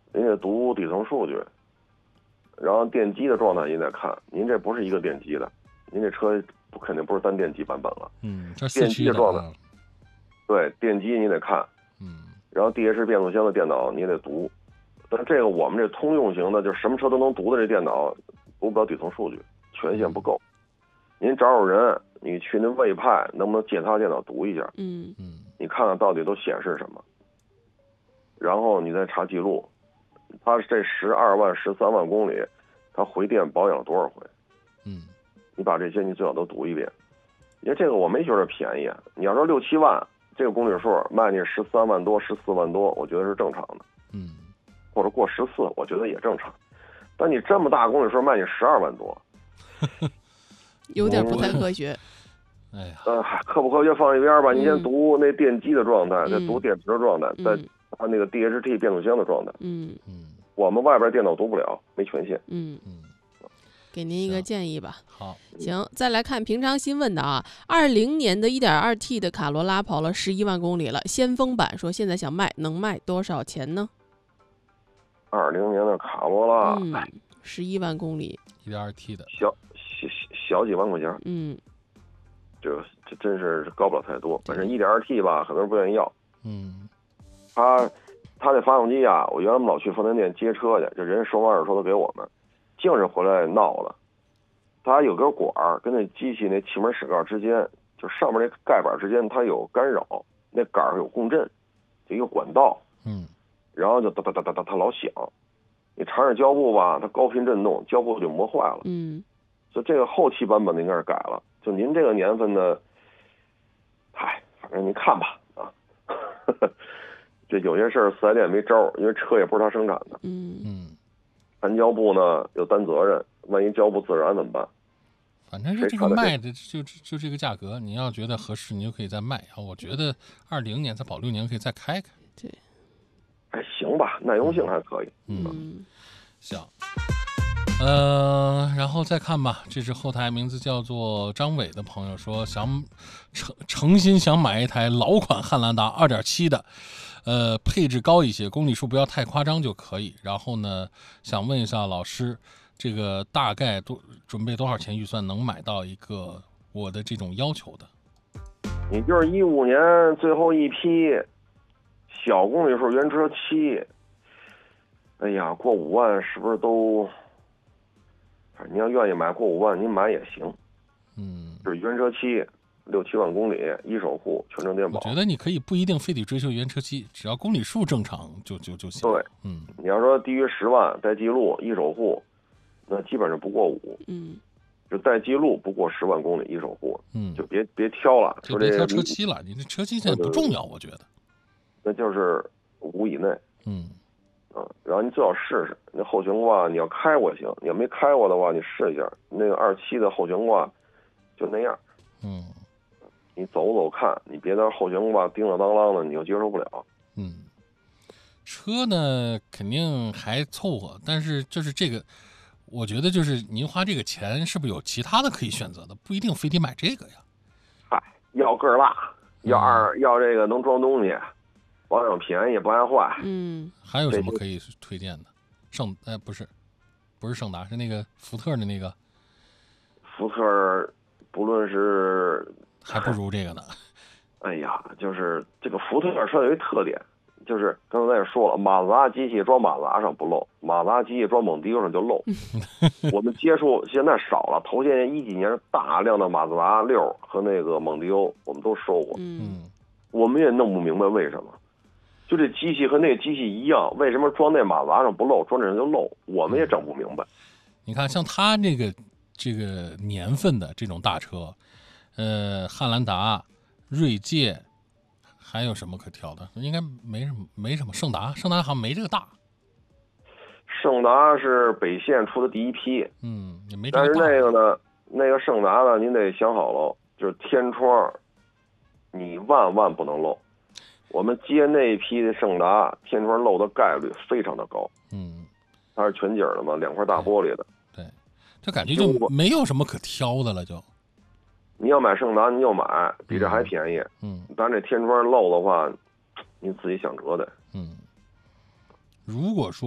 您得读底层数据，然后电机的状态您得看，您这不是一个电机的，您这车肯定不是单电机版本了。 这电机的状态，对，电机你得看，然后DH变速箱的电脑你得读，但这个我们这通用型的，就什么车都能读的这电脑，读不了底层数据，权限不够。您找人，你去那魏派，能不能借他电脑读一下？你看看到底都显示什么，然后你再查记录，他这12万、13万公里，他回电保养多少回？你把这些你最好都读一遍，因为这个我没觉得便宜啊。你要说6、7万这个公里数卖你13万多、14万多，我觉得是正常的。或者过14，我觉得也正常。但你这么大公里数卖你12万多， 有点不太科学。 哎呀， 科不科学放一边吧。你先读那电机的状态，再读电池的状态，再看那个 DHT 变速箱的状态。我们外边电脑读不了，没权限。 给您一个建议吧。 好， 行，再来看平常新问的啊，20年的 1.2T 的卡罗拉跑了11万公里了，先锋版说现在想卖，能卖多少钱呢 ？20年的卡罗拉 ，11万公里 ，1.2T 的， 小几万块钱。这真是高不了太多。反正 1.2T 吧，很多人不愿意要。他那发动机啊，我原来老去丰田店接车去，这人收完二手车都给我们，净是回来闹的。它有根管儿跟那机器那气门室盖之间，就上面那盖板之间，它有干扰，那杆儿有共振，就一个管道。然后就哒哒哒哒哒，它老响。你缠上胶布吧，它高频震动，胶布就磨坏了。所以这个后期版本的应该是改了。就您这个年份的，反正您看吧啊。这有些事儿4S店没招，因为车也不是他生产的。缠胶布呢有担责任，万一胶布自燃怎么办？ 反正是这个卖的就这个价格，你要觉得合适，你就可以再卖。然后我觉得20年再保6年可以再开开。 对， 还行吧，耐用性还可以。 行。然后再看吧，这是后台名字叫做张伟的朋友说想诚心想买一台老款汉兰达2.7的，配置高一些，公里数不要太夸张就可以。然后呢，想问一下老师，这个大概准备多少钱预算能买到一个我的这种要求的？ 你就是15年最后一批小公里数原车漆，哎呀，过5万是不是都？你要愿意买过5万，您买也行。就是原车漆，6、7万公里，一手户，全程电保。 我觉得你可以不一定非得追求原车漆，只要公里数正常就行。 对，你要说低于10万带记录一手户，那基本上不过5。就带记录不过10万公里一手户，就别挑了， 就别挑车漆了，你这车漆现在不重要，我觉得。 那就是5以内。然后你最好试试那后悬挂，你要开过行，你要没开过的话，你试一下那个27的后悬挂，就那样。你走走看，你别到后悬挂叮了当啷的，你又接受不了。 车呢肯定还凑合，但是就是这个，我觉得就是您花这个钱，是不是有其他的可以选择的？不一定非得买这个呀。 要个儿大，要这个能装东西。保养便宜不爱坏。 还有什么可以推荐的？不是胜达，是那个福特的那个。 福特不论是还不如这个呢。 哎呀，就是这个福特车有一特点，就是刚才也说了，马自达机器装马自达上不漏，马自达机器装蒙迪欧上就漏。我们接触现在少了，头些年10几年大量的马自达6和那个蒙迪欧我们都收过。我们也弄不明白为什么。就这机器和那个机器一样，为什么装那马自达上不漏，装这上就漏？我们也整不明白。 你看，像他这个年份的这种大车，汉兰达、锐界，还有什么可挑的？应该没什么。胜达好像没这个大。 胜达是北线出的第一批， 也没这个大。 但是那个呢，那个胜达呢，您得想好了，就是天窗，你万不能漏。我们接那一批的胜达，天窗漏的概率非常的高。它是全景的嘛，2块大玻璃的。 对，这感觉就没有什么可挑的了。就你要买胜达，你就买，比这还便宜。但是这天窗漏的话，你自己想辙得。 如果说